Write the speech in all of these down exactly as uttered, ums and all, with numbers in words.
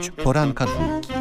Poranka dwójki.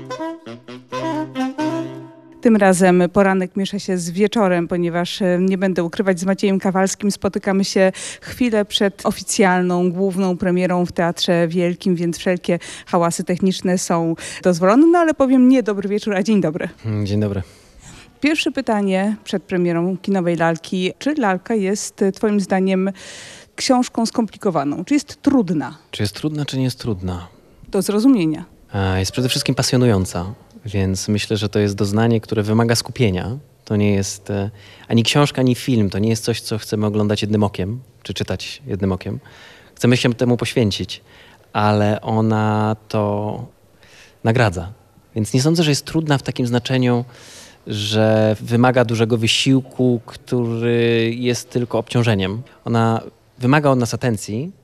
Tym razem poranek miesza się z wieczorem, ponieważ nie będę ukrywać, z Maciejem Kawalskim spotykamy się chwilę przed oficjalną, główną premierą w Teatrze Wielkim, więc wszelkie hałasy techniczne są dozwolone. No ale powiem nie dobry wieczór, a dzień dobry. Dzień dobry. Pierwsze pytanie przed premierą kinowej lalki. Czy lalka jest twoim zdaniem książką skomplikowaną? Czy jest trudna? Czy jest trudna, czy nie jest trudna? Do zrozumienia. Jest przede wszystkim pasjonująca, więc myślę, że to jest doznanie, które wymaga skupienia. To nie jest e, ani książka, ani film. To nie jest coś, co chcemy oglądać jednym okiem, czy czytać jednym okiem. Chcemy się temu poświęcić, ale ona to nagradza. Więc nie sądzę, że jest trudna w takim znaczeniu, że wymaga dużego wysiłku, który jest tylko obciążeniem. Ona wymaga od nas atencji,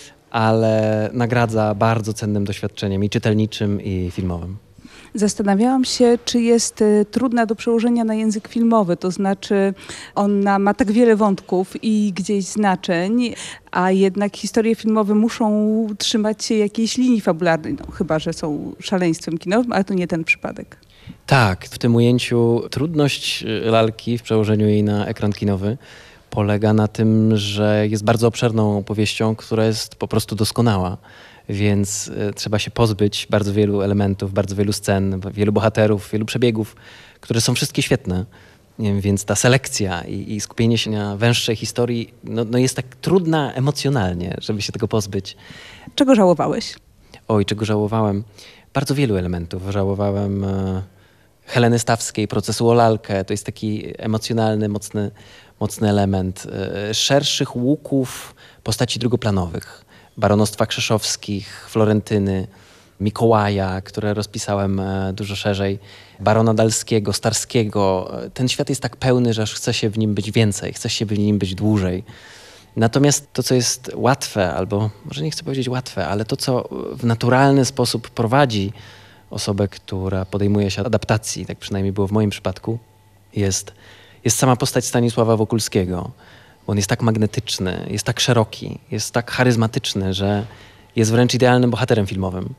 ale nagradza bardzo cennym doświadczeniem i czytelniczym, i filmowym. Zastanawiałam się, czy jest y, trudna do przełożenia na język filmowy, to znaczy ona ma tak wiele wątków i gdzieś znaczeń, a jednak historie filmowe muszą trzymać się jakiejś linii fabularnej, no, chyba że są szaleństwem kinowym, ale to nie ten przypadek. Tak, w tym ujęciu trudność lalki w przełożeniu jej na ekran kinowy polega na tym, że jest bardzo obszerną opowieścią, która jest po prostu doskonała. Więc y, trzeba się pozbyć bardzo wielu elementów, bardzo wielu scen, wielu bohaterów, wielu przebiegów, które są wszystkie świetne. Nie wiem, więc ta selekcja i, i skupienie się na węższej historii no, no jest tak trudna emocjonalnie, żeby się tego pozbyć. Czego żałowałeś? Oj, czego żałowałem? Bardzo wielu elementów. Żałowałem e, Heleny Stawskiej, procesu o lalkę. To jest taki emocjonalny, mocny, mocny element. E, szerszych łuków postaci drugoplanowych. Baronostwa Krzeszowskich, Florentyny, Mikołaja, które rozpisałem e, dużo szerzej. Barona Dalskiego, Starskiego. Ten świat jest tak pełny, że aż chce się w nim być więcej. Chce się w nim być dłużej. Natomiast to, co jest łatwe, albo może nie chcę powiedzieć łatwe, ale to, co w naturalny sposób prowadzi osobę, która podejmuje się adaptacji, tak przynajmniej było w moim przypadku, jest, jest sama postać Stanisława Wokulskiego. On jest tak magnetyczny, jest tak szeroki, jest tak charyzmatyczny, że jest wręcz idealnym bohaterem filmowym.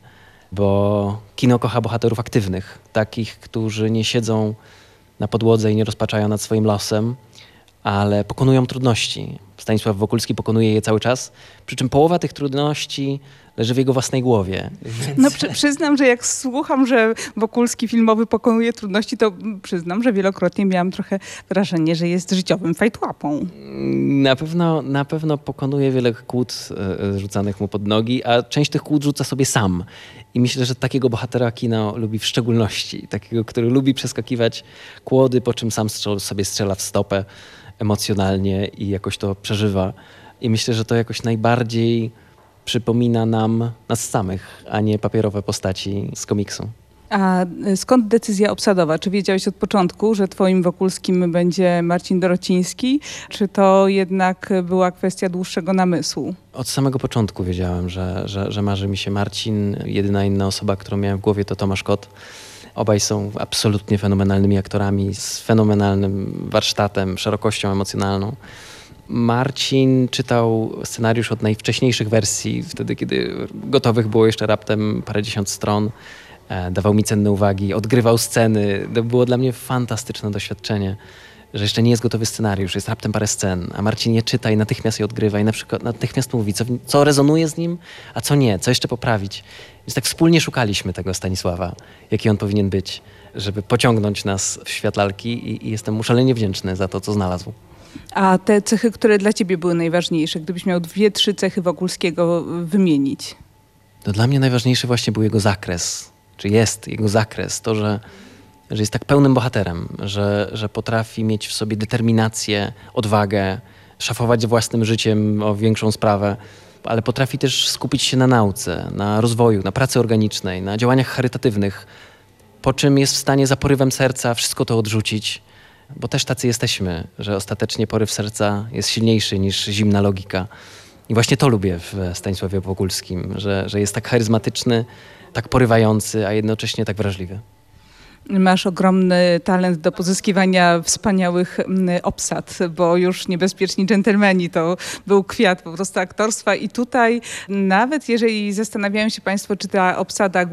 Bo kino kocha bohaterów aktywnych, takich, którzy nie siedzą na podłodze i nie rozpaczają nad swoim losem, ale pokonują trudności. Stanisław Wokulski pokonuje je cały czas, przy czym połowa tych trudności leży w jego własnej głowie. Więc... No przy, przyznam, że jak słucham, że Wokulski filmowy pokonuje trudności, to przyznam, że wielokrotnie miałam trochę wrażenie, że jest życiowym fajtłapą. Na pewno, na pewno pokonuje wiele kłód y, rzucanych mu pod nogi, a część tych kłód rzuca sobie sam. I myślę, że takiego bohatera kino lubi w szczególności. Takiego, który lubi przeskakiwać kłody, po czym sam strzel, sobie strzela w stopę emocjonalnie i jakoś to przeżywa. I myślę, że to jakoś najbardziej przypomina nam nas samych, a nie papierowe postaci z komiksu. A skąd decyzja obsadowa? Czy wiedziałeś od początku, że twoim Wokulskim będzie Marcin Dorociński? Czy to jednak była kwestia dłuższego namysłu? Od samego początku wiedziałem, że, że, że marzy mi się Marcin. Jedyna inna osoba, którą miałem w głowie, to Tomasz Kot. Obaj są absolutnie fenomenalnymi aktorami, z fenomenalnym warsztatem, szerokością emocjonalną. Marcin czytał scenariusz od najwcześniejszych wersji, wtedy kiedy gotowych było jeszcze raptem parędziesiąt stron. Dawał mi cenne uwagi, odgrywał sceny. To było dla mnie fantastyczne doświadczenie, że jeszcze nie jest gotowy scenariusz, jest raptem parę scen, a Marcin je czyta i natychmiast je odgrywa i na przykład natychmiast mówi, co, co rezonuje z nim, a co nie, co jeszcze poprawić. Więc tak wspólnie szukaliśmy tego Stanisława, jaki on powinien być, żeby pociągnąć nas w świat lalki i, i jestem mu szalenie wdzięczny za to, co znalazł. A te cechy, które dla ciebie były najważniejsze, gdybyś miał dwie, trzy cechy Wokulskiego wymienić? To dla mnie najważniejszy właśnie był jego zakres, czy jest jego zakres, to, że, że jest tak pełnym bohaterem, że, że potrafi mieć w sobie determinację, odwagę, szafować własnym życiem o większą sprawę, ale potrafi też skupić się na nauce, na rozwoju, na pracy organicznej, na działaniach charytatywnych, po czym jest w stanie za porywem serca wszystko to odrzucić, bo też tacy jesteśmy, że ostatecznie poryw serca jest silniejszy niż zimna logika. I właśnie to lubię w Stanisławie Wokulskim, że, że jest tak charyzmatyczny, tak porywający, a jednocześnie tak wrażliwy. Masz ogromny talent do pozyskiwania wspaniałych obsad, bo już Niebezpieczni dżentelmeni to był kwiat po prostu aktorstwa i tutaj nawet jeżeli zastanawiają się państwo, czy ta obsada